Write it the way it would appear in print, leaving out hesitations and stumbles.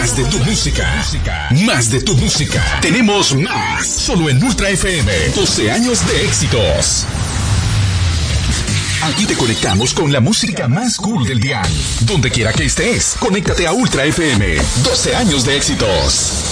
Más de tu música. Más de tu música. Tenemos más. Solo en Ultra FM. 12 años de éxitos. Aquí te conectamos con la música más cool del dial. Donde quiera que estés, conéctate a Ultra FM. 12 años de éxitos.